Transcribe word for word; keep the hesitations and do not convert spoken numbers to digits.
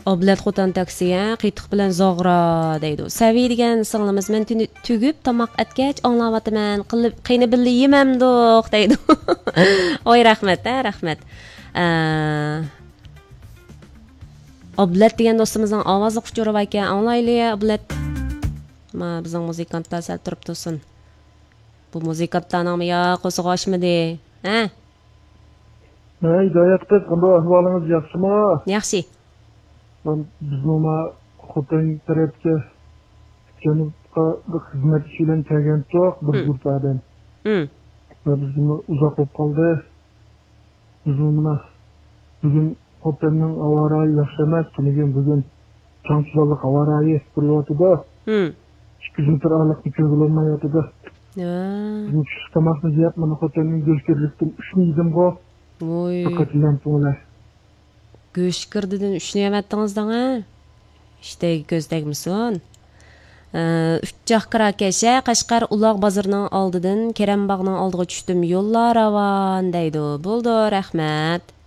Oblat xotan taksiya qiytiq bilan zog'ra deydi. Saviy degan singlimiz men tugib tomoq atgach anglayapman. Qilib qiyni billi yemamdoq deydi. Oy rahmat, ha, rahmat. Oblat degan do'stimizning ovozi quchurib ekan. Anglayli Oblat. Ma bizning muzikantlar sal turib tursin. Bu muzikantlarning yo qo'zg'ashmidi? Ha? Hey, Hidayat qiz, qanday ahvolingiz yaxshimi? Yaxshi. Ben bizning xotin tarafga janubga xizmat ishi bilan kelgan to'q bir gruppadan. Hmm. Va bizni uzoq bo'lib qoldi. Bizning bugun xotinning avarayi yaxshi emas, bugun bugun chanqizlik avarayi bo'lyotdi. Hmm. ikki metr aniqlik ko'rilmayotdi. Ya. Bu tomoqni yeb, mana xotinning go'shtirlikdan uchni yedim go. Voy. Faqat bilan to'la. Go'sht kirdidan uchni yematdingizdan ha? İşte ko'zdagmisan. uch joq kirakasha Qashqar Uloq bozorining oldidan Kerambog'ning oldiga tushdim. Yo'llar ravon deydi. Bo'ldi, rahmat.